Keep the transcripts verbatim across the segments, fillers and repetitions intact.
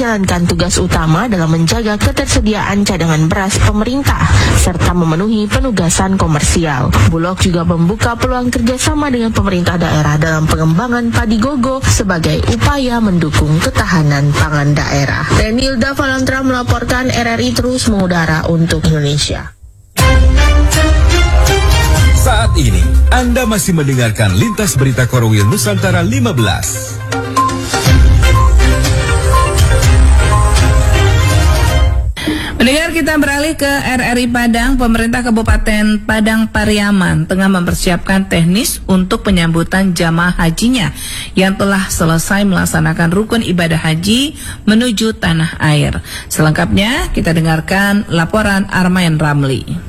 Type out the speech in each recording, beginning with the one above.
menjalankan tugas utama dalam menjaga ketersediaan cadangan beras pemerintah serta memenuhi penugasan komersial. Bulog juga membuka peluang kerjasama dengan pemerintah daerah dalam pengembangan padi gogo sebagai upaya mendukung ketahanan pangan daerah. Renilda Valantra melaporkan, R R I terus mengudara untuk Indonesia. Saat ini, Anda masih mendengarkan Lintas Berita Korwil Nusantara lima belas. Pendengar, kita beralih ke R R I Padang. Pemerintah Kabupaten Padang Pariaman tengah mempersiapkan teknis untuk penyambutan jamaah hajinya yang telah selesai melaksanakan rukun ibadah haji menuju tanah air. Selengkapnya kita dengarkan laporan Armain Ramli.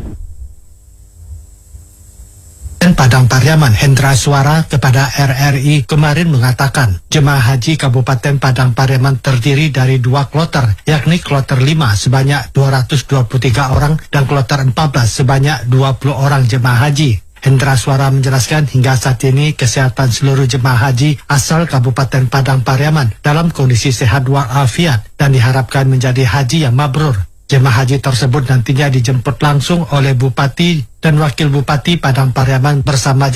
Padang Pariaman Hendra Suara kepada R R I kemarin mengatakan jemaah haji Kabupaten Padang Pariaman terdiri dari dua kloter, yakni kloter lima sebanyak dua ratus dua puluh tiga orang dan kloter empat belas sebanyak dua puluh orang jemaah haji. Hendra Suara menjelaskan hingga saat ini kesehatan seluruh jemaah haji asal Kabupaten Padang Pariaman dalam kondisi sehat walafiat dan diharapkan menjadi haji yang mabrur. Jemaah haji tersebut nantinya dijemput langsung oleh Bupati dan Wakil Bupati Padang Pariaman bersama